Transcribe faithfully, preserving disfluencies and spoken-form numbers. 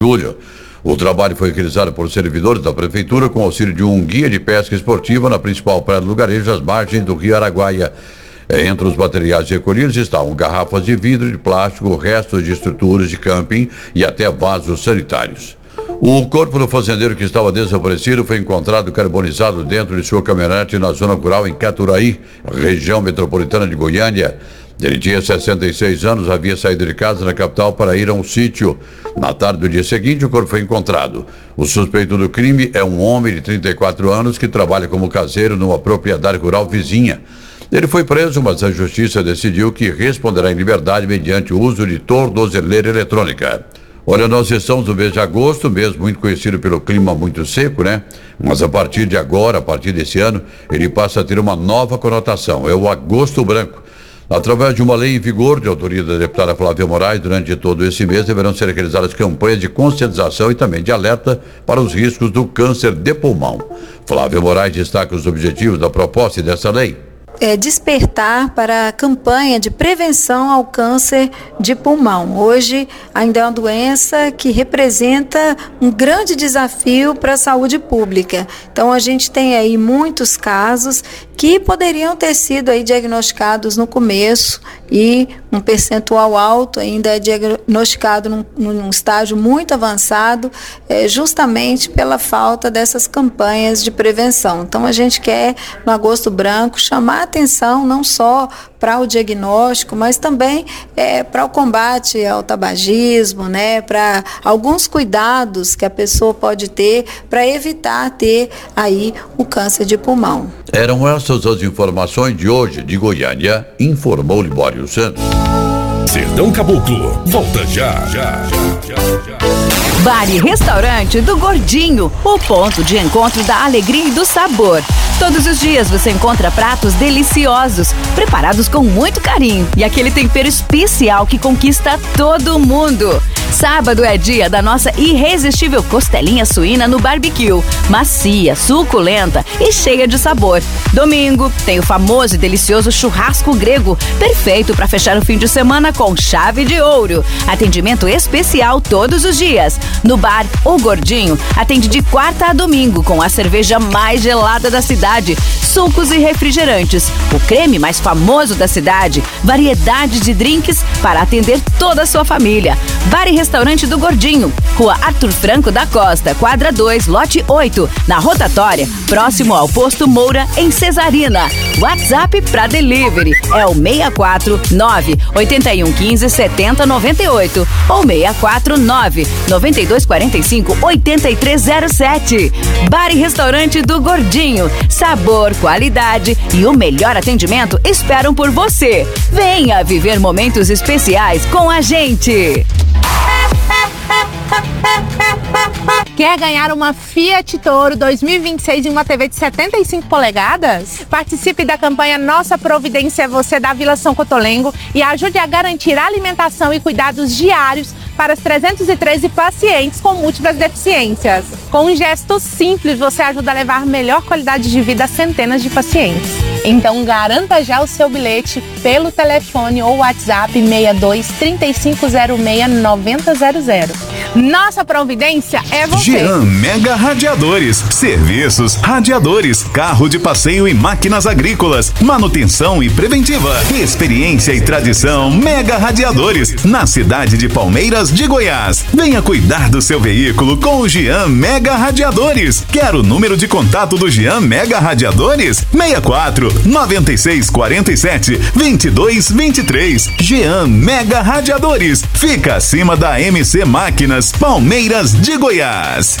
julho. O trabalho foi realizado por servidores da Prefeitura com auxílio de um guia de pesca esportiva na principal praia do lugarejo, às margens do Rio Araguaia. Entre os materiais recolhidos estavam garrafas de vidro, de plástico, restos de estruturas de camping e até vasos sanitários. O corpo do fazendeiro que estava desaparecido foi encontrado carbonizado dentro de sua caminhonete na zona rural em Caturaí, região metropolitana de Goiânia. Ele tinha sessenta e seis anos, havia saído de casa na capital para ir a um sítio. Na tarde do dia seguinte, o corpo foi encontrado. O suspeito do crime é um homem de trinta e quatro anos que trabalha como caseiro numa propriedade rural vizinha. Ele foi preso, mas a justiça decidiu que responderá em liberdade mediante o uso de tornozeleira eletrônica. Olha, nós estamos no mês de agosto, mês muito conhecido pelo clima muito seco, né? Mas a partir de agora, a partir desse ano, ele passa a ter uma nova conotação, é o agosto branco. Através de uma lei em vigor, de autoria da deputada Flávia Moraes, durante todo esse mês deverão ser realizadas campanhas de conscientização e também de alerta para os riscos do câncer de pulmão. Flávia Moraes destaca os objetivos da proposta dessa lei. É, despertar para a campanha de prevenção ao câncer de pulmão. Hoje ainda é uma doença que representa um grande desafio para a saúde pública. Então a gente tem aí muitos casos que poderiam ter sido aí diagnosticados no começo e um percentual alto ainda é diagnosticado num, num estágio muito avançado, é, justamente pela falta dessas campanhas de prevenção. Então a gente quer, no Agosto Branco, chamar a atenção não só para o diagnóstico, mas também é, para o combate ao tabagismo, né, para alguns cuidados que a pessoa pode ter para evitar ter aí o câncer de pulmão. Eram essas as informações de hoje de Goiânia, informou Libório Santos. Sertão Caboclo, volta já, já, já, já, já. Bar e Restaurante do Gordinho, o ponto de encontro da alegria e do sabor. Todos os dias você encontra pratos deliciosos, preparados com muito carinho e aquele tempero especial que conquista todo mundo. Sábado é dia da nossa irresistível costelinha suína no barbecue, macia, suculenta e cheia de sabor. Domingo tem o famoso e delicioso churrasco grego, perfeito para fechar o fim de semana com chave de ouro. Atendimento especial todos os dias. No bar O Gordinho, atende de quarta a domingo com a cerveja mais gelada da cidade, sucos e refrigerantes, o creme mais famoso da cidade, variedade de drinks para atender toda a sua família. Bar e Restaurante do Gordinho, Rua Arthur Franco da Costa, quadra dois, lote oito, na rotatória, próximo ao posto Moura, em Cesarina. WhatsApp para delivery é o seis quatro nove, oito um um cinco, sete zero nove oito ou seis quatro nove, nove dois quatro cinco, oito três zero sete. Bar e Restaurante do Gordinho, sabor, qualidade e o melhor atendimento esperam por você. Venha viver momentos especiais com a gente. Quer ganhar uma Fiat Toro dois mil e vinte e seis e uma T V de setenta e cinco polegadas? Participe da campanha Nossa Providência é Você da Vila São Cotolengo e ajude a garantir alimentação e cuidados diários para os trezentos e treze pacientes com múltiplas deficiências. Com um gesto simples, você ajuda a levar melhor qualidade de vida a centenas de pacientes. Então garanta já o seu bilhete pelo telefone ou WhatsApp seis dois, três cinco zero seis, nove zero zero zero. Nossa Providência é você. Jean Mega Radiadores, serviços, radiadores, carro de passeio e máquinas agrícolas, manutenção e preventiva, experiência e tradição. Mega Radiadores, na cidade de Palmeiras de Goiás. Venha cuidar do seu veículo com o Jean Mega Radiadores. Quer o número de contato do Jean Mega Radiadores? seis quatro nove seis quatro sete, dois dois dois três. Jean Mega Radiadores, fica acima da M C Máquinas, Palmeiras de Goiás.